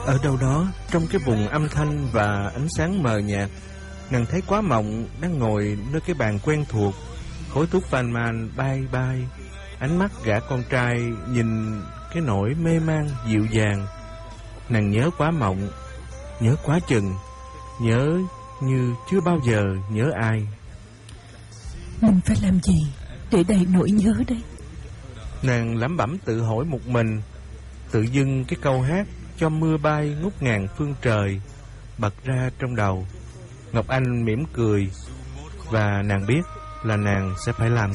Ở đâu đó trong cái vùng âm thanh và ánh sáng mờ nhạt, nàng thấy Quá Mộng đang ngồi nơi cái bàn quen thuộc. Khói thuốc Phan Man bay bay, ánh mắt gã con trai nhìn cái nỗi mê man dịu dàng. Nàng nhớ Quá Mộng, nhớ quá chừng, nhớ như chưa bao giờ nhớ ai. Mình phải làm gì để đầy nỗi nhớ đây? Nàng lẩm bẩm tự hỏi một mình. Tự dưng cái câu hát cho mưa bay ngút ngàn phương trời bật ra trong đầu. Ngọc Anh mỉm cười, và nàng biết là nàng sẽ phải làm